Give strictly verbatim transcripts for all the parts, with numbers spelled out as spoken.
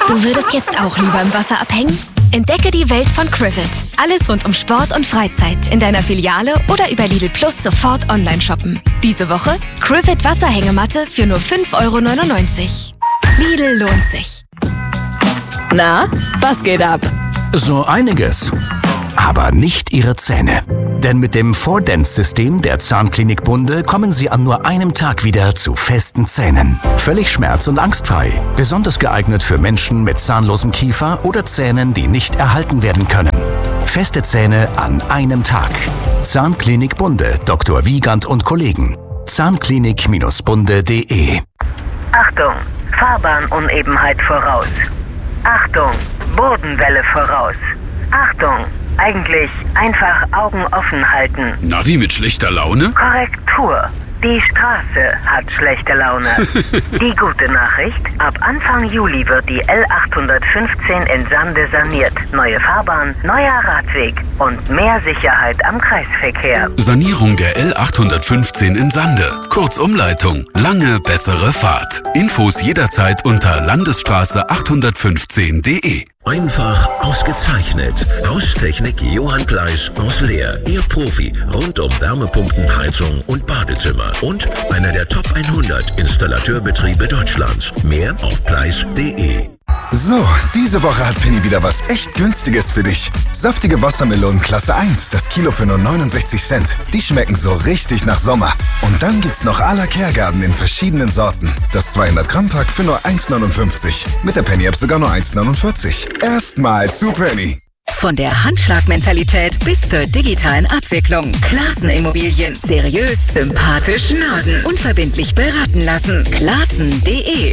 Du würdest jetzt auch lieber im Wasser abhängen? Entdecke die Welt von Crivet. Alles rund um Sport und Freizeit in deiner Filiale oder über Lidl Plus sofort online shoppen. Diese Woche Crivet Wasserhängematte für nur fünf Euro neunundneunzig. Lidl lohnt sich. Na, was geht ab? So einiges. Aber nicht Ihre Zähne. Denn mit dem four Dents-System der Zahnklinik Bunde kommen Sie an nur einem Tag wieder zu festen Zähnen. Völlig schmerz- und angstfrei. Besonders geeignet für Menschen mit zahnlosem Kiefer oder Zähnen, die nicht erhalten werden können. Feste Zähne an einem Tag. Zahnklinik Bunde, Doktor Wiegand und Kollegen. Zahnklinik Bunde punkt de. Achtung, Fahrbahnunebenheit voraus. Achtung, Bodenwelle voraus. Achtung, eigentlich einfach Augen offen halten. Na, wie mit schlechter Laune? Korrektur. Die Straße hat schlechte Laune. Die gute Nachricht, ab Anfang Juli wird die L achthundertfünfzehn in Sande saniert. Neue Fahrbahn, neuer Radweg und mehr Sicherheit am Kreisverkehr. Sanierung der L achthundertfünfzehn in Sande. Kurzumleitung. Lange bessere Fahrt. Infos jederzeit unter landesstraße achthundertfünfzehn punkt de. Einfach ausgezeichnet. Haustechnik Johann Pleiss aus Leer. Ihr Profi rund um Wärmepumpen, Heizung und Badezimmer. Und einer der Top hundert Installateurbetriebe Deutschlands. Mehr auf pleiss punkt de. So, diese Woche hat Penny wieder was echt Günstiges für dich. Saftige Wassermelonen Klasse eins, das Kilo für nur neunundsechzig Cent. Die schmecken so richtig nach Sommer. Und dann gibt's noch à la Kehrgarten in verschiedenen Sorten. Das zweihundert Gramm Pack für nur eins neunundfünfzig. Mit der Penny App sogar nur eins neunundvierzig. Erstmal zu Penny. Von der Handschlagmentalität bis zur digitalen Abwicklung. Klassen Immobilien. Seriös, sympathisch, Norden. Unverbindlich beraten lassen. Klassen punkt de.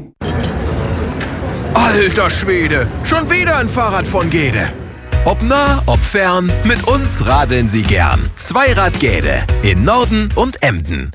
Alter Schwede, schon wieder ein Fahrrad von Gede. Ob nah, ob fern, mit uns radeln Sie gern. Zweirad Gede in Norden und Emden.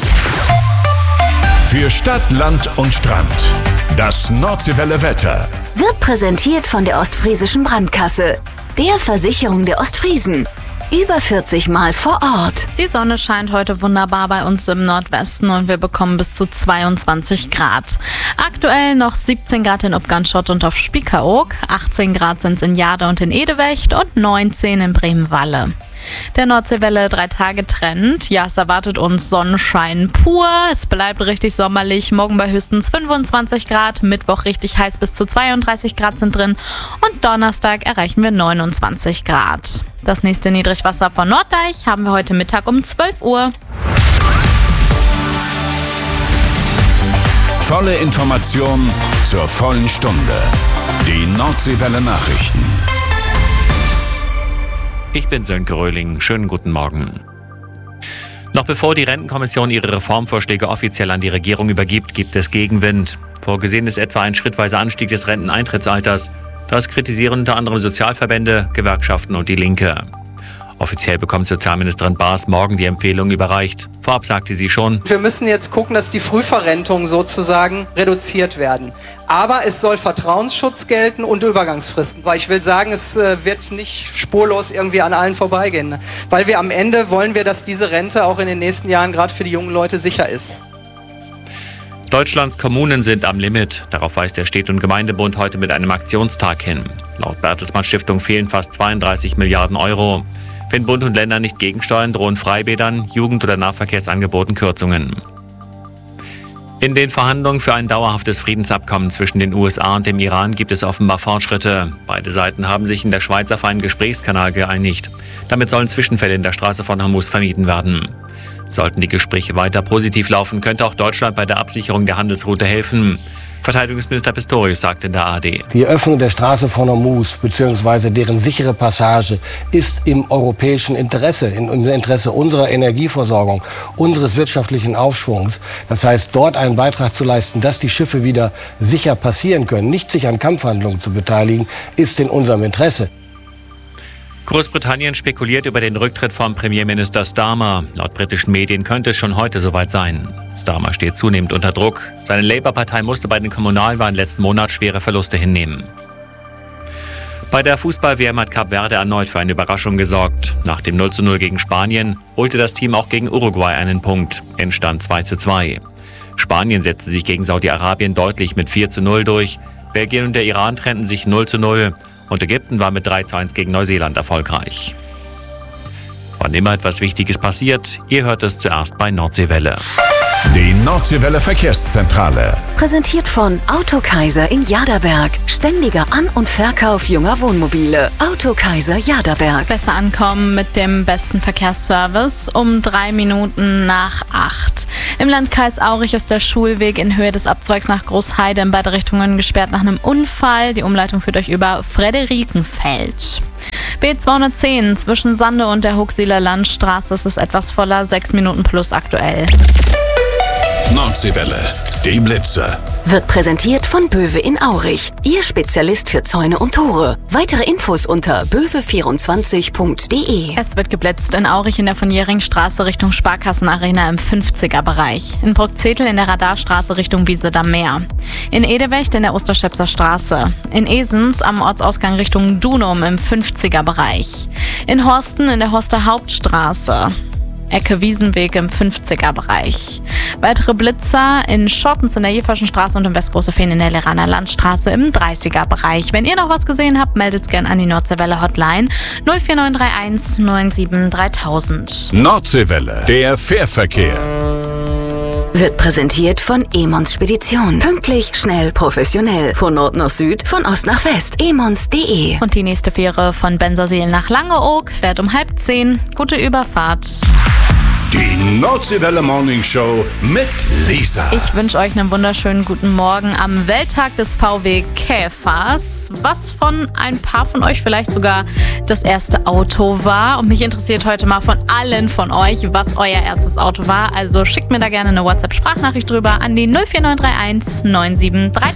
Für Stadt, Land und Strand. Das Nordseewelle Wetter. Wird präsentiert von der Ostfriesischen Brandkasse, der Versicherung der Ostfriesen. Über vierzig Mal vor Ort. Die Sonne scheint heute wunderbar bei uns im Nordwesten und wir bekommen bis zu zweiundzwanzig Grad. Aktuell noch siebzehn Grad in Upganschott und auf Spiekeroog, achtzehn Grad sind es in Jade und in Edewecht und neunzehn in Bremen-Walle. Der Nordseewelle drei Tage Trend. Ja, es erwartet uns Sonnenschein pur. Es bleibt richtig sommerlich. Morgen bei höchstens fünfundzwanzig Grad. Mittwoch richtig heiß, bis zu zweiunddreißig Grad sind drin. Und Donnerstag erreichen wir neunundzwanzig Grad. Das nächste Niedrigwasser von Norddeich haben wir heute Mittag um zwölf Uhr. Volle Information zur vollen Stunde. Die Nordseewelle Nachrichten. Ich bin Sönke Röhling. Schönen guten Morgen. Noch bevor die Rentenkommission ihre Reformvorschläge offiziell an die Regierung übergibt, gibt es Gegenwind. Vorgesehen ist etwa ein schrittweiser Anstieg des Renteneintrittsalters. Das kritisieren unter anderem Sozialverbände, Gewerkschaften und die Linke. Offiziell bekommt Sozialministerin Baas morgen die Empfehlung überreicht. Vorab sagte sie schon: Wir müssen jetzt gucken, dass die Frühverrentungen sozusagen reduziert werden. Aber es soll Vertrauensschutz gelten und Übergangsfristen. Weil ich will sagen, es wird nicht spurlos irgendwie an allen vorbeigehen. Weil wir am Ende wollen wir, dass diese Rente auch in den nächsten Jahren gerade für die jungen Leute sicher ist. Deutschlands Kommunen sind am Limit. Darauf weist der Städte- und Gemeindebund heute mit einem Aktionstag hin. Laut Bertelsmann Stiftung fehlen fast zweiunddreißig Milliarden Euro. Wenn Bund und Länder nicht gegensteuern, drohen Freibädern, Jugend- oder Nahverkehrsangeboten Kürzungen. In den Verhandlungen für ein dauerhaftes Friedensabkommen zwischen den U S A und dem Iran gibt es offenbar Fortschritte. Beide Seiten haben sich in der Schweiz auf einen Gesprächskanal geeinigt. Damit sollen Zwischenfälle in der Straße von Hormuz vermieden werden. Sollten die Gespräche weiter positiv laufen, könnte auch Deutschland bei der Absicherung der Handelsroute helfen. Verteidigungsminister Pistorius sagte in der A R D: Die Öffnung der Straße von Hormuz bzw. deren sichere Passage ist im europäischen Interesse, im Interesse unserer Energieversorgung, unseres wirtschaftlichen Aufschwungs. Das heißt, dort einen Beitrag zu leisten, dass die Schiffe wieder sicher passieren können, nicht sich an Kampfhandlungen zu beteiligen, ist in unserem Interesse. Großbritannien spekuliert über den Rücktritt von Premierminister Starmer. Laut britischen Medien könnte es schon heute soweit sein. Starmer steht zunehmend unter Druck. Seine Labour-Partei musste bei den Kommunalwahlen letzten Monat schwere Verluste hinnehmen. Bei der Fußball-W M hat Kap Verde erneut für eine Überraschung gesorgt. Nach dem null zu null gegen Spanien holte das Team auch gegen Uruguay einen Punkt. Endstand zwei zu zwei. Spanien setzte sich gegen Saudi-Arabien deutlich mit vier zu null durch. Belgien und der Iran trennten sich null zu null und Ägypten war mit drei zu eins gegen Neuseeland erfolgreich. Wann immer etwas Wichtiges passiert, ihr hört es zuerst bei Nordseewelle. Die Nordseewelle Verkehrszentrale. Präsentiert von Autokaiser in Jaderberg. Ständiger An- und Verkauf junger Wohnmobile. Autokaiser Jaderberg. Besser ankommen mit dem besten Verkehrsservice um drei Minuten nach acht. Im Landkreis Aurich ist der Schulweg in Höhe des Abzweigs nach Großheide in beide Richtungen gesperrt nach einem Unfall. Die Umleitung führt euch über Friederikenfeld. B zweihundertzehn zwischen Sande und der Huxieler Landstraße ist es etwas voller, sechs Minuten plus aktuell. Nordseewelle, die Blitze. Wird präsentiert von Böwe in Aurich. Ihr Spezialist für Zäune und Tore. Weitere Infos unter böwe vierundzwanzig punkt de. Es wird geblitzt in Aurich in der von Jähringstraße Richtung Sparkassenarena im fünfziger-Bereich. In Bruckzettel in der Radarstraße Richtung Wiesedamm Meer. In Edewecht in der Osterschepser Straße. In Esens am Ortsausgang Richtung Dunum im fünfziger-Bereich. In Horsten in der Horster Hauptstraße. Ecke Wiesenweg im fünfziger-Bereich. Weitere Blitzer in Schottens in der Jeverschen Straße und im Westgroßefehn in der Leraner Landstraße im dreißiger-Bereich. Wenn ihr noch was gesehen habt, meldet es gerne an die Nordseewelle Hotline null vier neun drei eins neun sieben dreitausend. Nordseewelle, der Fährverkehr. Wird präsentiert von Emons Spedition. Pünktlich, schnell, professionell. Von Nord nach Süd, von Ost nach West. emons punkt de. Und die nächste Fähre von Bensersiel nach Langeoog fährt um halb zehn. Gute Überfahrt. Die Nordseewelle Morning Show mit Lisa. Ich wünsche euch einen wunderschönen guten Morgen am Welttag des V W Käfers, was von ein paar von euch vielleicht sogar das erste Auto war. Und mich interessiert heute mal von allen von euch, was euer erstes Auto war. Also schickt mir da gerne eine WhatsApp-Sprachnachricht drüber an die null vier neun drei eins neun sieben drei.